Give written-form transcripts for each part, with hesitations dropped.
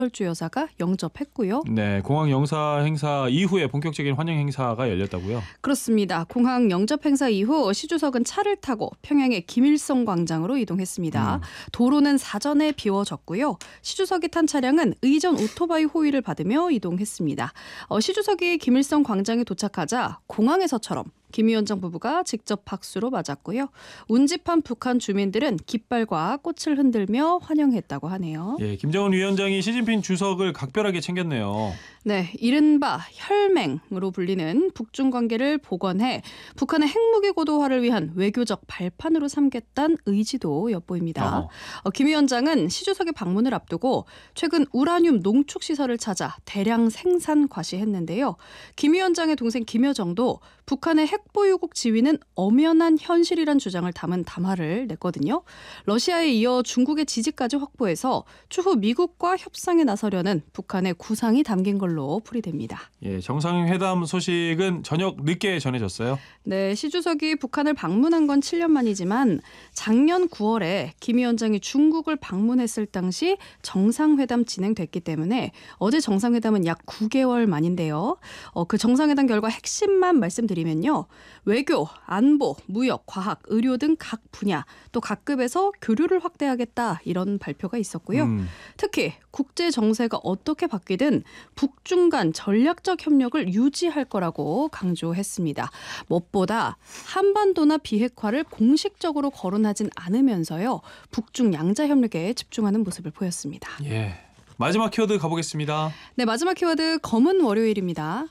안철주 여사가 영접했고요. 네, 공항 영사 행사 이후에 본격적인 환영 행사가 열렸다고요? 그렇습니다. 공항 영접 행사 이후 시 주석은 차를 타고 평양의 김일성 광장으로 이동했습니다. 도로는 사전에 비워졌고요. 시 주석이 탄 차량은 의전 오토바이 호위를 받으며 이동했습니다. 시 주석이 김일성 광장에 도착하자 공항에서처럼 김 위원장 부부가 직접 박수로 맞았고요. 운집한 북한 주민들은 깃발과 꽃을 흔들며 환영했다고 하네요. 예, 김정은 위원장이 시진핑 주석을 각별하게 챙겼네요. 네, 이른바 혈맹으로 불리는 북중 관계를 복원해 북한의 핵무기 고도화를 위한 외교적 발판으로 삼겠다는 의지도 엿보입니다. 김 위원장은 시 주석의 방문을 앞두고 최근 우라늄 농축 시설을 찾아 대량 생산 과시했는데요. 김 위원장의 동생 김여정도 북한의 핵보유국 지위는 엄연한 현실이란 주장을 담은 담화를 냈거든요. 러시아에 이어 중국의 지지까지 확보해서 추후 미국과 협상에 나서려는 북한의 구상이 담긴 걸로 풀이됩니다. 예, 정상회담 소식은 저녁 늦게 전해졌어요. 네, 시 주석이 북한을 방문한 건 7년 만이지만 작년 9월에 김 위원장이 중국을 방문했을 당시 정상회담 진행됐기 때문에 어제 정상회담은 약 9개월 만인데요. 그 정상회담 결과 핵심만 말씀드리면요. 외교, 안보, 무역, 과학, 의료 등 각 분야 또 각 급에서 교류를 확대하겠다 이런 발표가 있었고요. 특히 국제 정세가 어떻게 바뀌든 북중 간 전략적 협력을 유지할 거라고 강조했습니다. 무엇보다 한반도나 비핵화를 공식적으로 거론하진 않으면서요. 북중 양자 협력에 집중하는 모습을 보였습니다. 예, 마지막 키워드 가보겠습니다. 네, 마지막 키워드 검은 월요일입니다.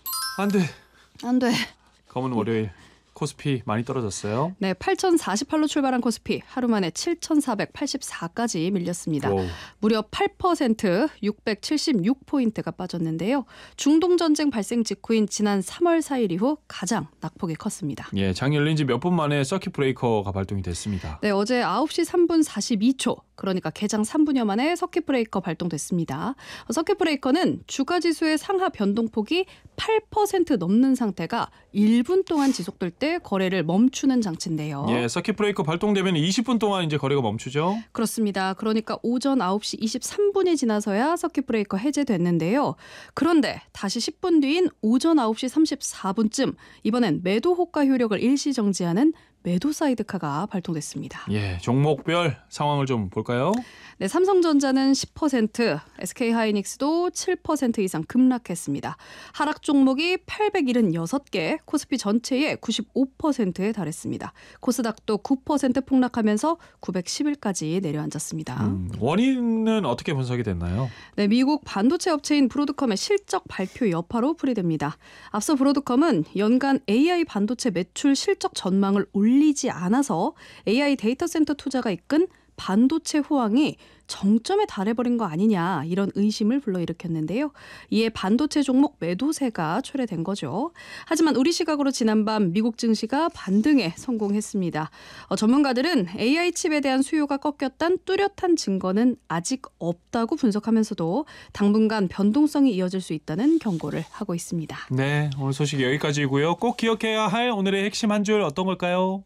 안 돼. 안 돼. 검은 월요일. 코스피 많이 떨어졌어요. 네, 8,048로 출발한 코스피 하루 만에 7,484까지 밀렸습니다. 오. 무려 8% 676포인트가 빠졌는데요. 중동 전쟁 발생 직후인 지난 3월 4일 이후 가장 낙폭이 컸습니다. 예, 장 열린 지 몇 분 만에 서킷 브레이커가 발동이 됐습니다. 네, 어제 9시 3분 42초 그러니까 개장 3분여 만에 서킷 브레이커 발동됐습니다. 서킷 브레이커는 주가 지수의 상하 변동폭이 8% 넘는 상태가 1분 동안 지속될 때 거래를 멈추는 장치인데요. 예, 서킷 브레이커 발동되면 20분 동안 이제 거래가 멈추죠. 그렇습니다. 그러니까 오전 9시 23분이 지나서야 서킷 브레이커 해제됐는데요. 그런데 다시 10분 뒤인 오전 9시 34분쯤 이번엔 매도 호가 효력을 일시 정지하는 매도 사이드카가 발동됐습니다. 예, 종목별 상황을 좀 볼까요? 네, 삼성전자는 10%, SK하이닉스도 7% 이상 급락했습니다. 하락 종목이 876개, 코스피 전체의 95%에 달했습니다. 코스닥도 9% 폭락하면서 910일까지 내려앉았습니다. 원인은 어떻게 분석이 됐나요? 네, 미국 반도체 업체인 브로드컴의 실적 발표 여파로 풀이됩니다. 앞서 브로드컴은 연간 AI 반도체 매출 실적 전망을 올리지 않아서 AI 데이터 센터 투자가 이끈 반도체 호황이 정점에 달해버린 거 아니냐 이런 의심을 불러일으켰는데요. 이에 반도체 종목 매도세가 초래된 거죠. 하지만 우리 시각으로 지난밤 미국 증시가 반등에 성공했습니다. 전문가들은 AI 칩에 대한 수요가 꺾였단 뚜렷한 증거는 아직 없다고 분석하면서도 당분간 변동성이 이어질 수 있다는 경고를 하고 있습니다. 네, 오늘 소식 여기까지고요. 꼭 기억해야 할 오늘의 핵심 한 줄 어떤 걸까요?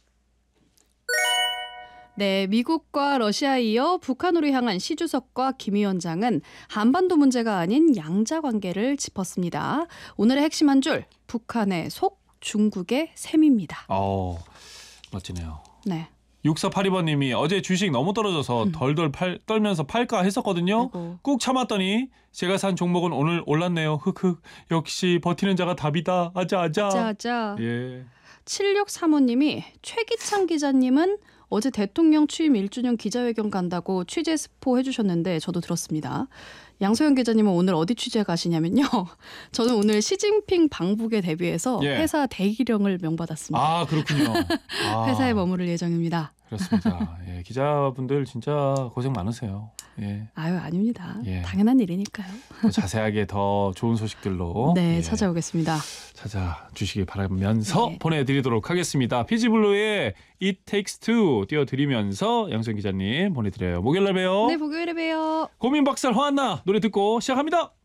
네, 미국과 러시아에 이어 북한으로 향한 시 주석과 김 위원장은 한반도 문제가 아닌 양자 관계를 짚었습니다. 오늘의 핵심 한 줄, 북한의 속, 중국의 셈입니다. 멋지네요. 네. 6482번님이 어제 주식 너무 떨어져서 덜덜 떨면서 팔까 했었거든요. 아이고. 꾹 참았더니 제가 산 종목은 오늘 올랐네요. 흑흑. 역시 버티는 자가 답이다. 아자아자. 짜자. 예. 7635님이 최기창 기자님은 어제 대통령 취임 1주년 기자회견 간다고 취재 스포 해주셨는데 저도 들었습니다. 양소영 기자님은 오늘 어디 취재 가시냐면요. 저는 오늘 시진핑 방북에 대비해서 예. 회사 대기령을 명받았습니다. 아, 그렇군요. 회사에 머무를 예정입니다. 그렇습니다. 예, 기자분들 진짜 고생 많으세요. 예. 아유, 아닙니다. 예. 당연한 일이니까요. 또 자세하게 더 좋은 소식들로 네, 예, 찾아오겠습니다. 찾아주시기 바라면서 네. 보내드리도록 하겠습니다. 피지블루의 It Takes Two 띄워드리면서 양소영 기자님 보내드려요. 목요일날 봬요. 네, 목요일에 봬요. 고민박살 화한나 노래 듣고 시작합니다.